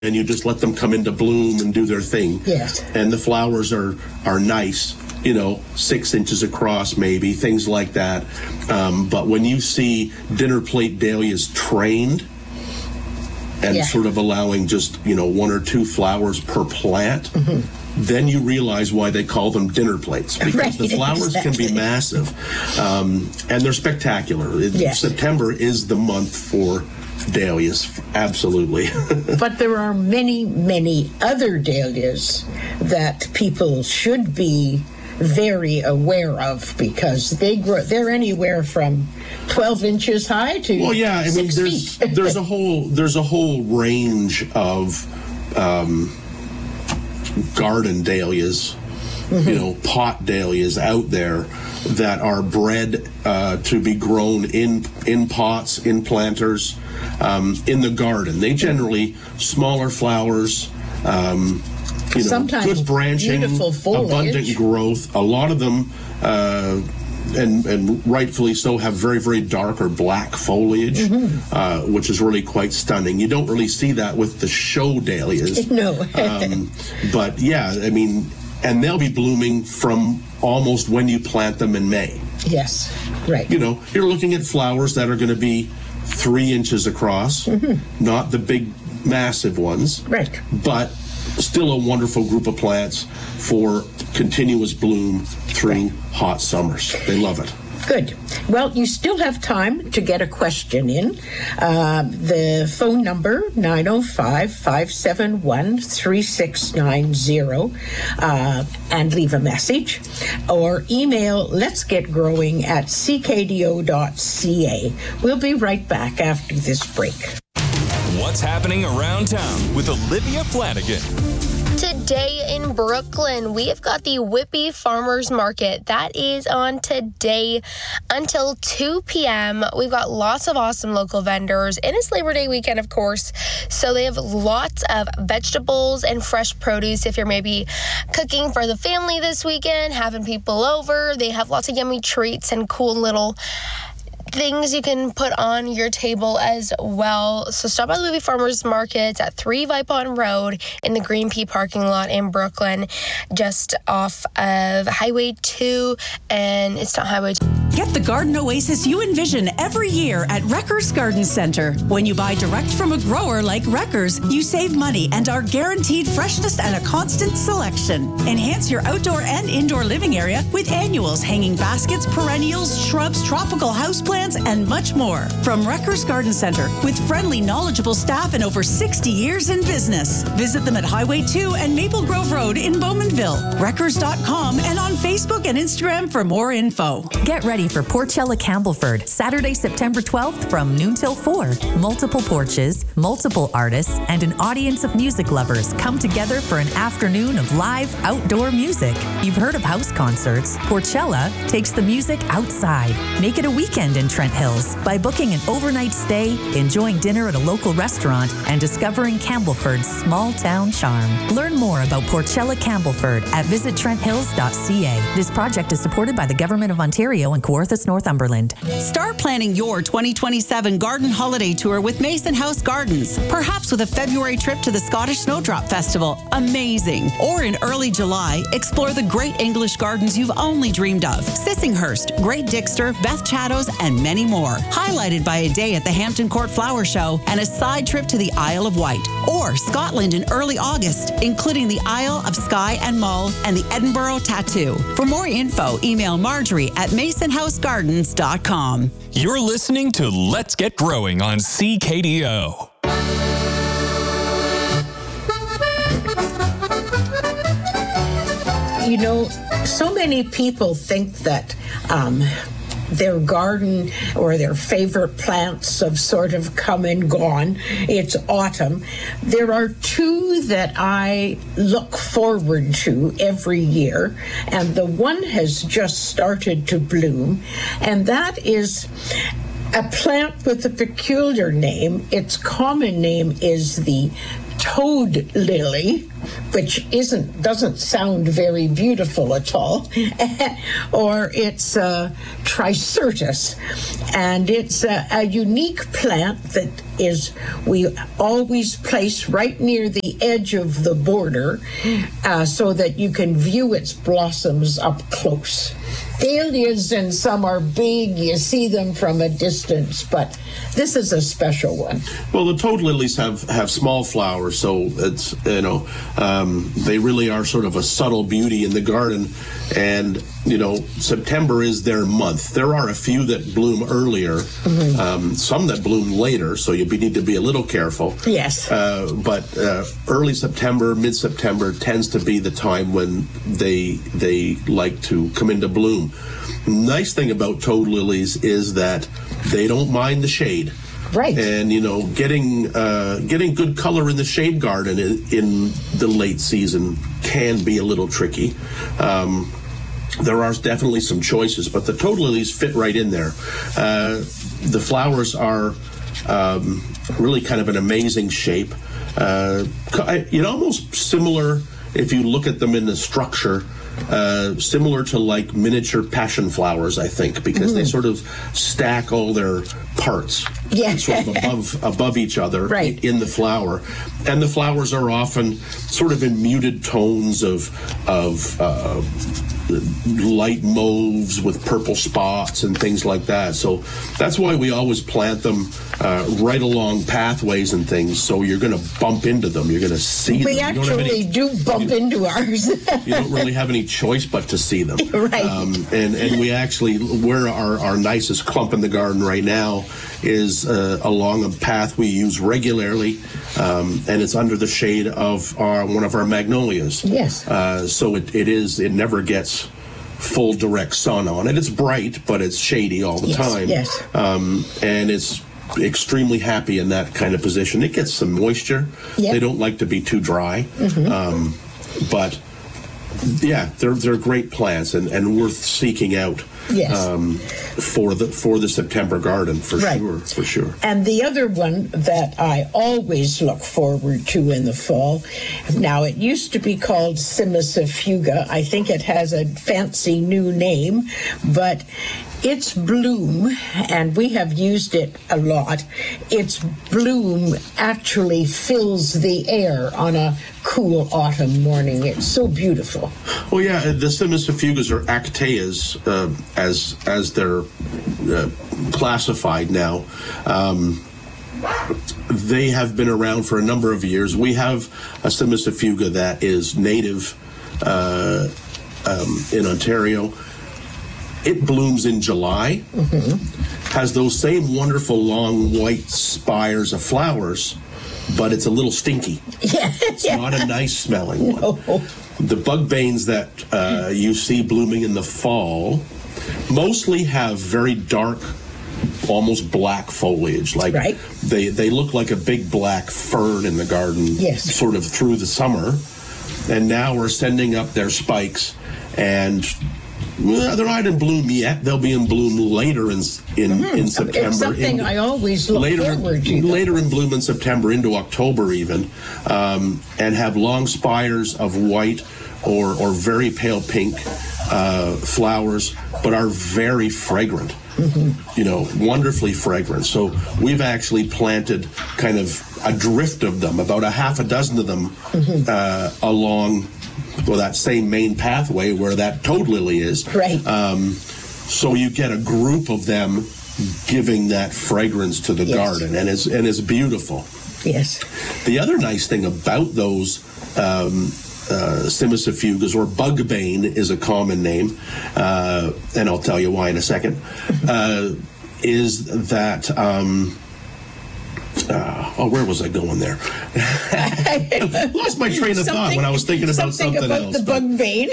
and you just let them come into bloom and do their thing. Yes. And the flowers are nice, 6 inches across maybe, things like that. But when you see dinner plate dahlias trained and sort of allowing just, 1 or 2 flowers per plant, then you realize why they call them dinner plates, because the flowers can be massive. And they're spectacular. September is the month for dahlias, absolutely. But there are many, many other dahlias that people should be very aware of, because they're anywhere from 12 inches high to 6 feet. there's a whole range of garden dahlias, pot dahlias out there that are bred to be grown in pots, in planters, in the garden. They generally smaller flowers, sometimes good branching, beautiful foliage, abundant growth. A lot of them, and rightfully so, have very, very dark or black foliage, which is really quite stunning. You don't really see that with the show dahlias. No. But yeah, and they'll be blooming from almost when you plant them in May. Yes, right. You're looking at flowers that are going to be 3 inches across, not the big, massive ones. Right. But still a wonderful group of plants for continuous bloom through hot summers. They love it. Good. Well, you still have time to get a question in. The phone number, 905-571-3690, and leave a message. Or email letsgetgrowing@ckdo.ca. We'll be right back after this break. What's happening around town with Olivia Flanagan. Today in Brooklyn, we have got the Whippy Farmers Market. That is on today until 2 p.m. We've got lots of awesome local vendors, and it's Labor Day weekend, of course. So they have lots of vegetables and fresh produce. If you're maybe cooking for the family this weekend, having people over, they have lots of yummy treats and cool little things you can put on your table as well. So stop by the Whippy Farmers Market at 3 Vipon Road in the Green Pea parking lot in Brooklyn, just off of Highway 2, and it's not Highway 2. Get the garden oasis you envision every year at Wreckers Garden Center. When you buy direct from a grower like Wreckers, you save money and are guaranteed freshness and a constant selection. Enhance your outdoor and indoor living area with annuals, hanging baskets, perennials, shrubs, tropical houseplants, and much more. From Wreckers Garden Center, with friendly, knowledgeable staff and over 60 years in business. Visit them at Highway 2 and Maple Grove Road in Bowmanville. Wreckers.com and on Facebook and Instagram for more info. Get ready for Porchella Campbellford, Saturday, September 12th from noon till 4. Multiple porches, multiple artists, and an audience of music lovers come together for an afternoon of live outdoor music. You've heard of house concerts. Porchella takes the music outside. Make it a weekend in Trent Hills by booking an overnight stay, enjoying dinner at a local restaurant, and discovering Campbellford's small town charm. Learn more about Porchella Campbellford at visittrenthills.ca. This project is supported by the Government of Ontario and Kawarthas, Northumberland. Start planning your 2027 garden holiday tour with Mason House Gardens, perhaps with a February trip to the Scottish Snowdrop Festival. Amazing. Or in early July, explore the great English gardens you've only dreamed of. Sissinghurst, Great Dixter, Beth Chatto's, and many more. Highlighted by a day at the Hampton Court Flower Show and a side trip to the Isle of Wight. Or Scotland in early August, including the Isle of Skye and Mull and the Edinburgh Tattoo. For more info, email Marjorie at masonhousegardens.com. You're listening to Let's Get Growing on CKDO. So many people think that their garden or their favorite plants have sort of come and gone. It's autumn. There are two that I look forward to every year, and the one has just started to bloom, and that is a plant with a peculiar name. Its common name is the toad lily, which doesn't sound very beautiful at all, or it's Tricertus, and it's a unique plant that we always place right near the edge of the border, so that you can view its blossoms up close. Dahlias and some are big, you see them from a distance, but this is a special one. Well, the toad lilies have small flowers, so it's, they really are sort of a subtle beauty in the garden. And, September is their month. There are a few that bloom earlier, some that bloom later, so you need to be a little careful. Yes. But early September, mid-September tends to be the time when they like to come into bloom. Nice thing about toad lilies is that they don't mind the shade. Right. And, getting good color in the shade garden in the late season can be a little tricky. There are definitely some choices, but the toad lilies fit right in there. The flowers are really kind of an amazing shape. Almost similar, if you look at them in the structure, similar to like miniature passion flowers, I think, because they sort of stack all their parts sort of above each other in the flower. And the flowers are often sort of in muted tones of light mauves with purple spots and things like that. So that's why we always plant them right along pathways and things, so you're going to bump into them. You're going to see them. We actually do bump into ours. You don't really have any choice but to see them. Right. And we actually, where our nicest clump in the garden right now is along a path we use regularly, and it's under the shade of one of our magnolias. Yes. So it never gets full direct sun on it. It's bright, but it's shady all the time. Yes. And it's extremely happy in that kind of position. It gets some moisture. Yep. They don't like to be too dry. But yeah, they're great plants and worth seeking out. Yes. For the September garden, for sure. And the other one that I always look forward to in the fall, now it used to be called Cimicifuga. I think it has a fancy new name, but its bloom, and we have used it a lot, its bloom actually fills the air on a cool autumn morning. It's so beautiful. Oh yeah, the Cimicifugas are Actaeas, as they're classified now. They have been around for a number of years. We have a Cimicifuga that is native in Ontario. It blooms in July, has those same wonderful long white spires of flowers, but it's a little stinky. It's not a nice smelling one. No. The bugbanes that you see blooming in the fall mostly have very dark, almost black foliage. Like they look like a big black fern in the garden, sort of through the summer. And now we're sending up their spikes, and they're not in bloom yet. They'll be in bloom later in September. It's something I always look forward to. Later in bloom in September into October even, and have long spires of white or very pale pink flowers, but are very fragrant. Wonderfully fragrant. So we've actually planted kind of a drift of them, about a half a dozen of them, along that same main pathway where that toad lily is. Right. So you get a group of them giving that fragrance to the garden, and it's beautiful. Yes. The other nice thing about those Cimicifugas, or bugbane is a common name, and I'll tell you why in a second, is that where was I going there? I lost my train of thought when I was thinking about something else. The bugbane.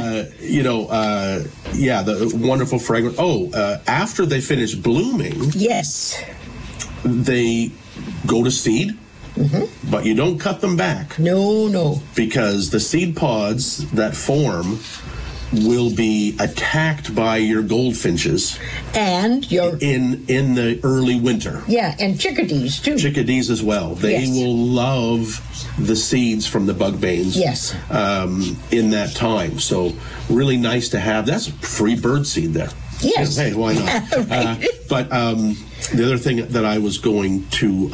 The wonderful fragrance. After they finish blooming, they go to seed. But you don't cut them back. No. Because the seed pods that form will be attacked by your goldfinches And your in the early winter. and chickadees too. Chickadees as well. They Yes. will love the seeds from the bug banes. Yes. In that time. So really nice to have. That's free bird seed there. Yes. Hey, why not? Right. But the other thing that I was going to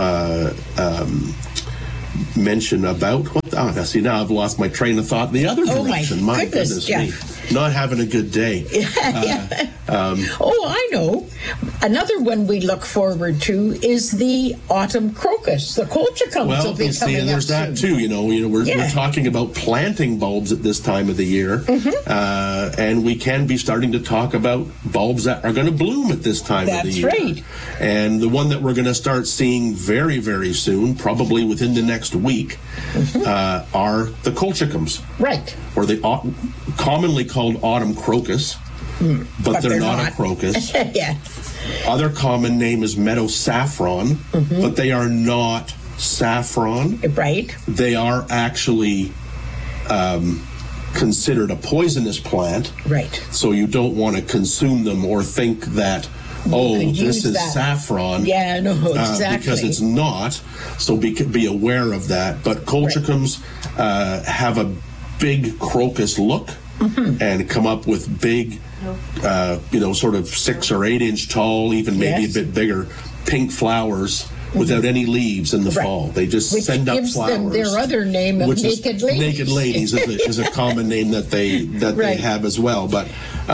mention about see, now I've lost my train of thought in the other Oh, my direction. My goodness, me. Not having a good day. Oh, I know. Another one we look forward to is the autumn crocus. The colchicums will Well, be you see, coming and there's up that soon. too. We're talking about planting bulbs at this time of the year, and we can be starting to talk about bulbs that are going to bloom at this time of the That's year. right. And the one that we're going to start seeing very, very soon, probably within the next week, are the colchicums, Right. or the commonly called autumn crocus, but they're not a crocus. Yeah. Other common name is meadow saffron, but they are not saffron. Right. They are actually considered a poisonous plant. Right. So you don't want to consume them or think that, could this use is that. saffron. Yeah, no, exactly. Because it's not. So be aware of that. But colchicums have a big crocus look and come up with big, sort of 6 or 8 inch tall, even maybe Yes. a bit bigger, pink flowers without any leaves in the Right. fall. They just Which send up gives flowers. them their other name of which is naked ladies. Naked ladies is a common name that they Right. have as well. But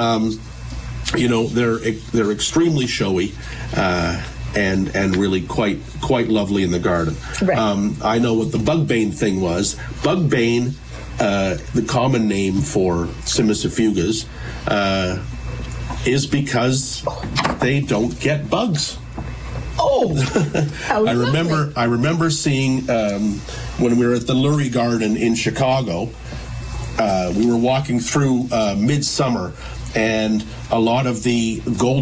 they're extremely showy. And really quite lovely in the garden. Right. I know what the bugbane thing was. Bugbane, the common name for Cimicifugas, is because they don't get bugs. Oh, how I lovely. remember seeing when we were at the Lurie Garden in Chicago. We were walking through midsummer, and a lot of the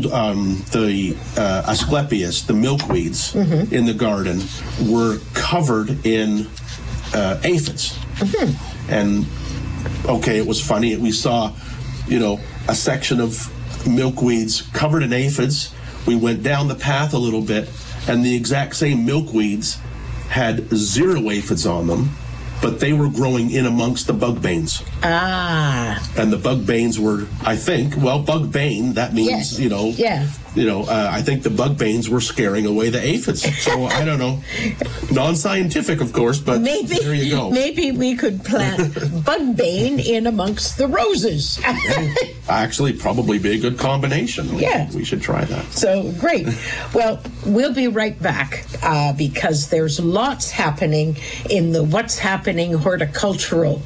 Asclepias, the milkweeds in the garden, were covered in aphids. And it was funny. We saw, a section of milkweeds covered in aphids. We went down the path a little bit, and the exact same milkweeds had 0 aphids on them, but they were growing in amongst the bugbanes. Ah. And the bugbanes were, I think, bugbane, that means, Yes. Yeah. I think the bugbanes were scaring away the aphids. So I don't know. Non-scientific, of course, but there you go. Maybe we could plant bugbane in amongst the roses. Actually, probably be a good combination. Yeah. We should try that. So great. Well, we'll be right back because there's lots happening in the What's Happening horticultural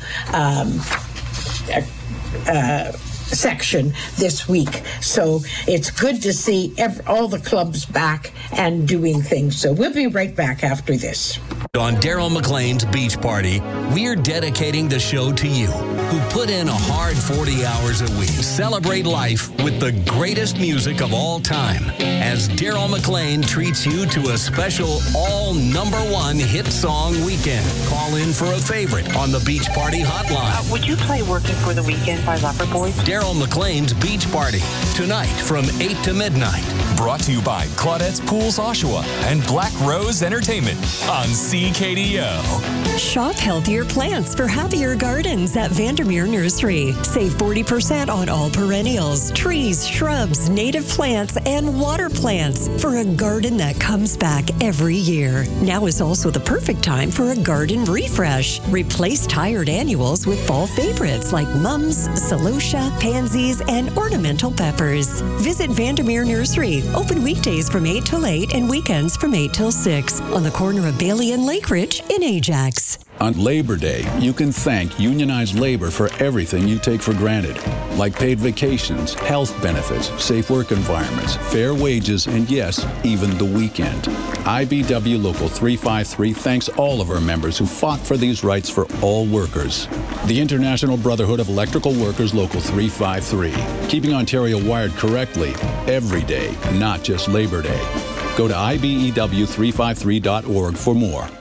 section this week. So it's good to see all the clubs back and doing things. So we'll be right back after this. On Daryl McLean's Beach Party, we're dedicating the show to you, who put in a hard 40 hours a week. Celebrate life with the greatest music of all time, as Daryl McLean treats you to a special all #1 hit song weekend. Call in for a favorite on the Beach Party hotline. Would you play Working for the Weekend by Leper Boys? Daryl McLean's Beach Party, tonight from 8 to midnight. Brought to you by Claudette's Pools Oshawa and Black Rose Entertainment on CKDO. Shop healthier plants for happier gardens at Vandermeer Nursery. Save 40% on all perennials, trees, shrubs, native plants, and water plants for a garden that comes back every year. Now is also the perfect time for a garden refresh. Replace tired annuals with fall favorites like mums, celosia, pansies, and ornamental peppers. Visit Vandermeer Nursery. Open weekdays from 8 till 8 and weekends from 8 till 6 on the corner of Bailey and Lake Ridge in Ajax. On Labor Day, you can thank unionized labor for everything you take for granted, like paid vacations, health benefits, safe work environments, fair wages, and yes, even the weekend. IBW Local 353 thanks all of our members who fought for these rights for all workers. The International Brotherhood of Electrical Workers Local 353, keeping Ontario wired correctly every day, not just Labor Day. Go to IBEW353.org for more.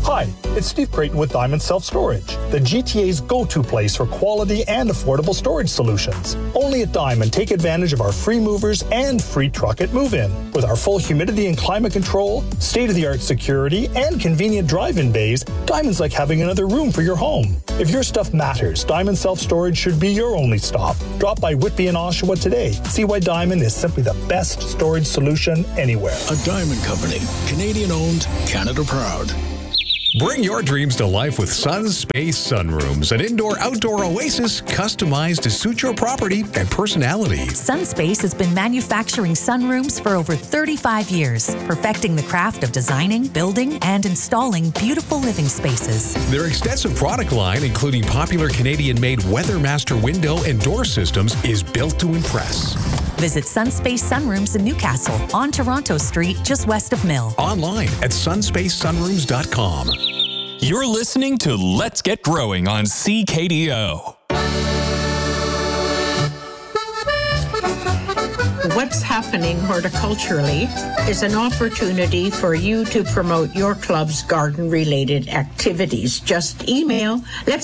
Hi, it's Steve Creighton with Diamond Self-Storage, the GTA's go-to place for quality and affordable storage solutions. Only at Diamond, take advantage of our free movers and free truck at move-in. With our full humidity and climate control, state-of-the-art security, and convenient drive-in bays, Diamond's like having another room for your home. If your stuff matters, Diamond Self-Storage should be your only stop. Drop by Whitby and Oshawa today. See why Diamond is simply the best storage solution anywhere. A Diamond Company, Canadian-owned, Canada proud. Bring your dreams to life with Sunspace Sunrooms, an indoor-outdoor oasis customized to suit your property and personality. Sunspace has been manufacturing sunrooms for over 35 years, perfecting the craft of designing, building, and installing beautiful living spaces. Their extensive product line, including popular Canadian-made Weathermaster window and door systems, is built to impress. Visit Sunspace Sunrooms in Newcastle on Toronto Street, just west of Mill. Online at sunspacesunrooms.com. You're listening to Let's Get Growing on CKDO. What's happening horticulturally is an opportunity for you to promote your club's garden-related activities. Just email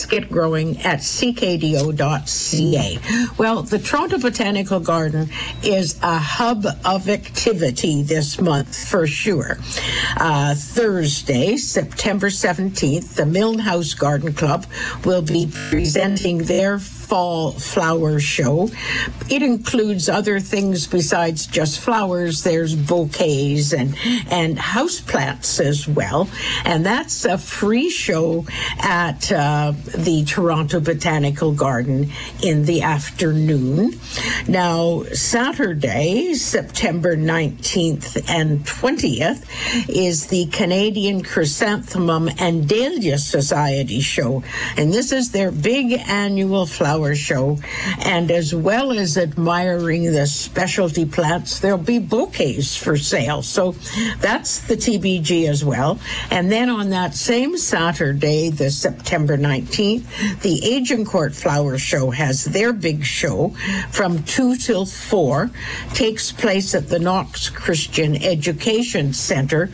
letsgetgrowing@ckdo.ca. Well, the Toronto Botanical Garden is a hub of activity this month for sure. Thursday, September 17th, the Milne House Garden Club will be presenting their fall flower show. It includes other things besides just flowers. There's bouquets and houseplants as well. And that's a free show at the Toronto Botanical Garden in the afternoon. Now, Saturday, September 19th and 20th is the Canadian Chrysanthemum and Dahlia Society show. And this is their big annual flower show, and as well as admiring the specialty plants, there'll be bouquets for sale. So that's the TBG as well. And then on that same Saturday, the September 19th, the Agincourt Flower Show has their big show from 2 till 4, takes place at the Knox Christian Education Center,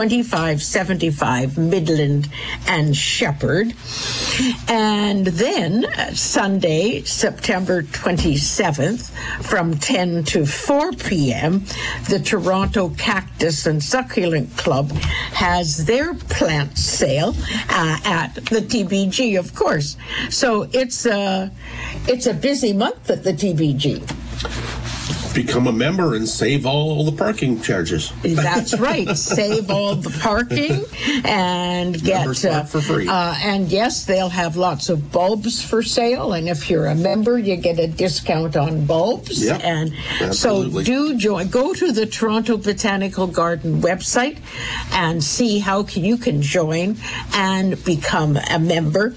2575 Midland and Shepherd. And then Sunday, September 27th, from 10 to 4 p.m., the Toronto Cactus and Succulent Club has their plant sale at the TBG, of course. So it's a busy month at the TBG. Become a member and save all the parking charges. That's right. Save all the parking and get Members park for free. And yes, they'll have lots of bulbs for sale. And if you're a member, you get a discount on bulbs. Yep, and absolutely. So do join. Go to the Toronto Botanical Garden website and see how you can join and become a member.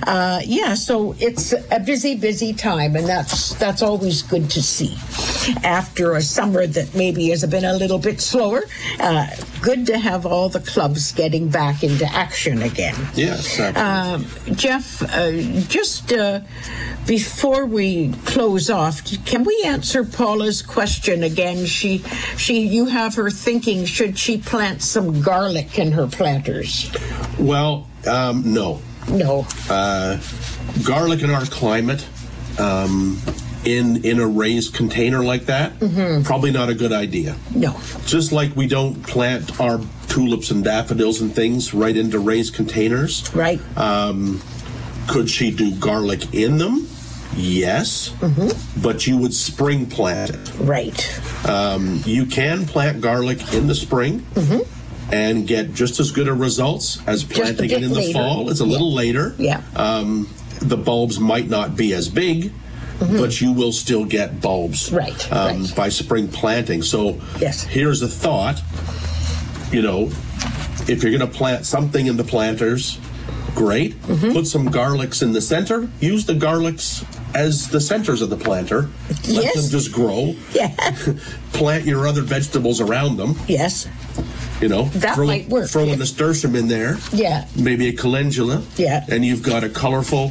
So it's a busy time, and that's always good to see. After a summer that maybe has been a little bit slower, good to have all the clubs getting back into action again. Yes, absolutely. Jeff, just before we close off, can we answer Paula's question again? You have her thinking, should she plant some garlic in her planters? Well, no. No. Garlic in our climate, in a raised container like that, probably not a good idea. No. Just like we don't plant our tulips and daffodils and things right into raised containers. Right. Could she do garlic in them? Yes. But you would spring plant it. Right. You can plant garlic in the spring. And get just as good a results as planting it in the fall. It's a little later. Yeah. The bulbs might not be as big, but you will still get bulbs right. By spring planting. So here's a thought. If you're going to plant something in the planters, great. Put some garlics in the center. Use the garlics as the centers of the planter. Let them just grow. Yeah. Plant your other vegetables around them. Yes. That might work. Throw a nasturtium in there. Yeah. Maybe a calendula. Yeah. And you've got a colorful,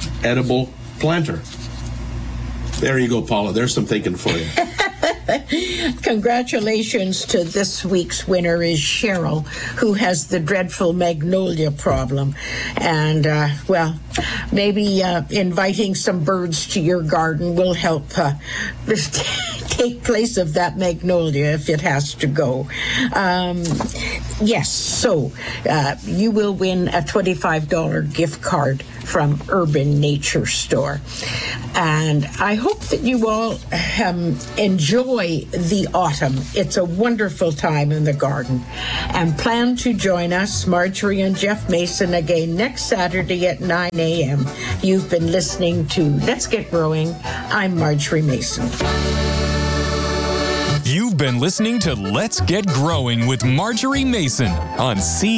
edible planter. There you go, Paula. There's some thinking for you. Congratulations to this week's winner is Cheryl, who has the dreadful magnolia problem. And, well, maybe inviting some birds to your garden will help take place of that magnolia if it has to go. Yes, so you will win a $25 gift card from Urban Nature Store. And I hope that you all enjoy the autumn. It's a wonderful time in the garden. And plan to join us, Marjorie and Jeff Mason, again next Saturday at 9 a.m. You've been listening to Let's Get Growing. I'm Marjorie Mason. You've been listening to Let's Get Growing with Marjorie Mason on